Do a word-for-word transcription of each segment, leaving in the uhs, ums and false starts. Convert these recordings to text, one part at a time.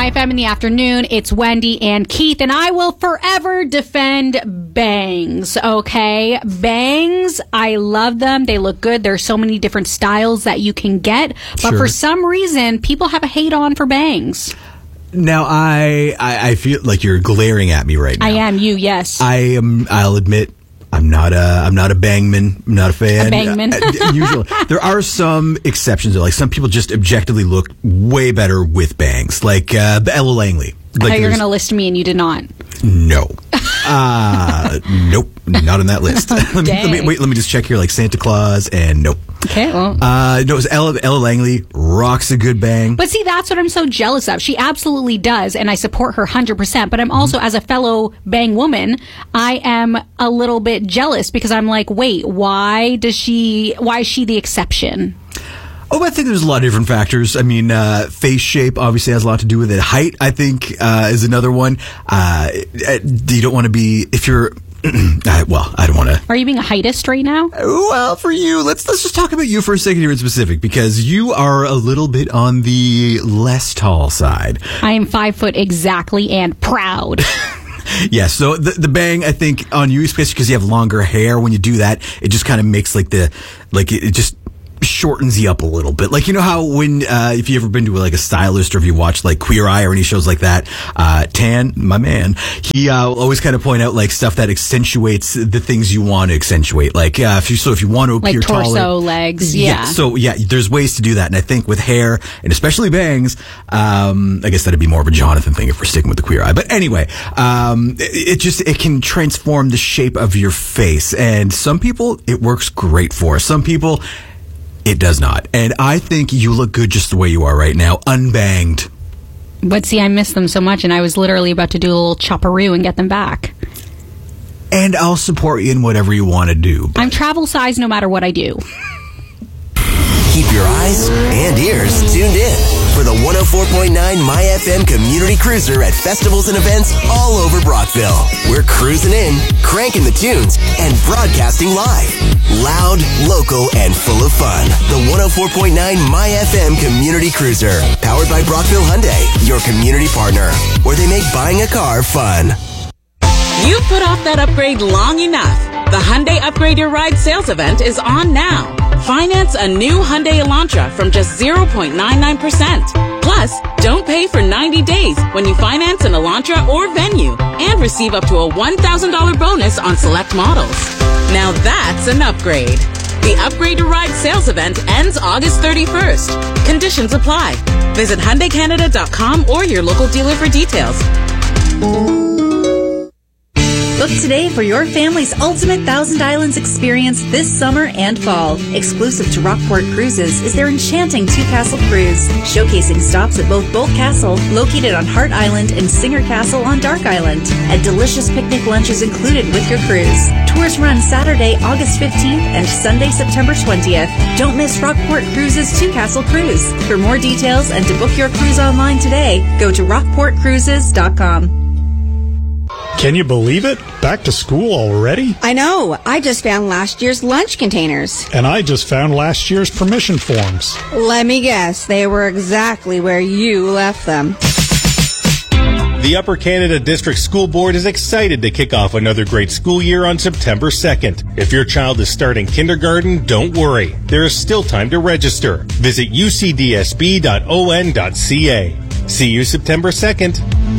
My F M in the afternoon. It's Wendy and Keith, and I will forever defend bangs, okay? Bangs, I love them. They look good. There's so many different styles that you can get, but Sure. for some reason, people have a hate on for bangs. Now, I, I I feel like you're glaring at me right now. I am, you, yes. I am. I'll admit, I'm not a. I'm not a bangman. I'm not a fan. A bangman. Uh, usually, there are some exceptions. Like some people just objectively look way better with bangs, like uh, Ella Langley. I Like thought you were there's- going to list me, and you did not. No. Uh, nope. Not on that list. let, me, let me wait. Let me just check here. Like Santa Claus, and nope. Okay, well. Uh, no, it was Ella, Ella Langley rocks a good bang. But see, that's what I'm so jealous of. She absolutely does, and I support her one hundred percent. But I'm also, as a fellow bang woman, I am a little bit jealous because I'm like, wait, why does she, why is she the exception? Oh, I think there's a lot of different factors. I mean, uh, face shape obviously has a lot to do with it. Height, I think, uh, is another one. Uh, you don't want to be, if you're, uh, well, I don't want to. Are you being a heightist right now? Well, for you, let's let's just talk about you for a second here in specific, because you are a little bit on the less tall side. I am five foot exactly and proud. Yeah, so the the bang, I think, on you, especially because you have longer hair, when you do that, it just kind of makes like the, like it, it just shortens you up a little bit. Like, you know how when, uh, if you ever been to like a stylist or if you watch like Queer Eye or any shows like that, uh, Tan, my man, he, uh, will always kind of point out like stuff that accentuates the things you want to accentuate. Like, uh, if you, so if you want to appear Like torso, taller. legs, yeah. So yeah, there's ways to do that. And I think with hair and especially bangs, um, I guess that'd be more of a Jonathan thing if we're sticking with the Queer Eye. But anyway, um, it, it just, it can transform the shape of your face. And some people, it works great for. Some people, it does not. And I think you look good just the way you are right now, unbanged. But see, I miss them so much, and I was literally about to do a little chopperoo and get them back. And I'll support you in whatever you want to do. I'm travel size no matter what I do. Keep your eyes and ears tuned in for the one oh four point nine My F M Community Cruiser at festivals and events all over Brockville. We're cruising in, cranking the tunes, and broadcasting live. Loud, local, and full of fun. The one oh four point nine My F M Community Cruiser. Powered by Brockville Hyundai, your community partner, where they make buying a car fun. You've put off that upgrade long enough. The Hyundai Upgrade Your Ride sales event is on now. Finance a new Hyundai Elantra from just zero point nine nine percent. Plus, don't pay for ninety days when you finance an Elantra or Venue and receive up to a one thousand dollars bonus on select models. Now that's an upgrade. The Upgrade Your Ride sales event ends August thirty-first. Conditions apply. Visit Hyundai Canada dot com or your local dealer for details. Book today for your family's ultimate Thousand Islands experience this summer and fall. Exclusive to Rockport Cruises is their enchanting Two Castle Cruise, showcasing stops at both Bolt Castle, located on Hart Island, and Singer Castle on Dark Island. And delicious picnic lunches included with your cruise. Tours run Saturday, August fifteenth and Sunday, September twentieth. Don't miss Rockport Cruises Two Castle Cruise. For more details and to book your cruise online today, go to rockport cruises dot com. Can you believe it? Back to school already? I know. I just found last year's lunch containers. And I just found last year's permission forms. Let me guess. They were exactly where you left them. The Upper Canada District School Board is excited to kick off another great school year on September second. If your child is starting kindergarten, don't worry. There is still time to register. Visit u c d s b dot o n dot c a. See you September second.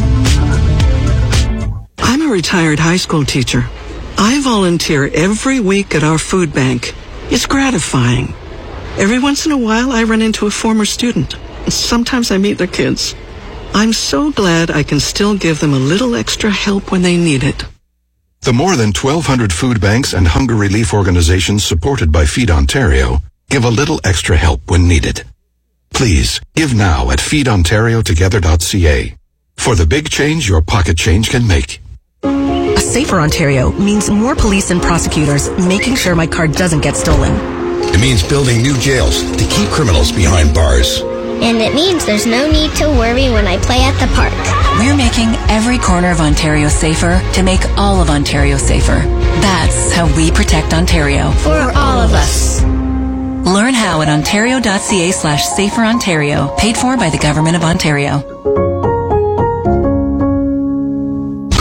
I'm a retired high school teacher. I volunteer every week at our food bank. It's gratifying. Every once in a while, I run into a former student. Sometimes I meet their kids. I'm so glad I can still give them a little extra help when they need it. The more than twelve hundred food banks and hunger relief organizations supported by Feed Ontario give a little extra help when needed. Please, give now at feed ontario together dot c a for the big change your pocket change can make. A safer Ontario means more police and prosecutors making sure my car doesn't get stolen. It means building new jails to keep criminals behind bars. And it means there's no need to worry when I play at the park. We're making every corner of Ontario safer to make all of Ontario safer. That's how we protect Ontario. For all of us. Learn how at ontario dot c a slash safer Ontario, paid for by the Government of Ontario.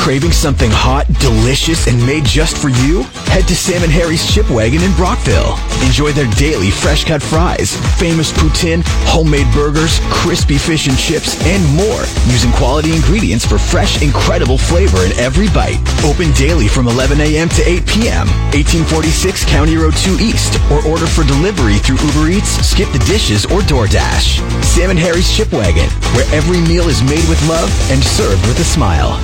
Craving something hot, delicious, and made just for you? Head to Sam and Harry's Chip Wagon in Brockville. Enjoy their daily fresh-cut fries, famous poutine, homemade burgers, crispy fish and chips, and more, using quality ingredients for fresh, incredible flavor in every bite. Open daily from eleven a.m. to eight p.m. eighteen forty-six County Road two East, or order for delivery through Uber Eats, Skip the Dishes, or DoorDash. Sam and Harry's Chip Wagon, where every meal is made with love and served with a smile.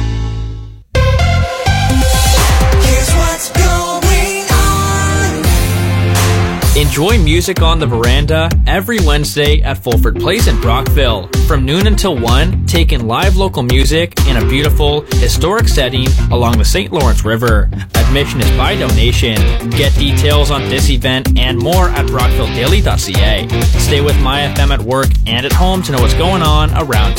Enjoy music on the veranda every Wednesday at Fulford Place in Brockville. From noon until one, take in live local music in a beautiful, historic setting along the Saint Lawrence River. Admission is by donation. Get details on this event and more at brockville daily dot c a. Stay with MyFM at work and at home to know what's going on around town.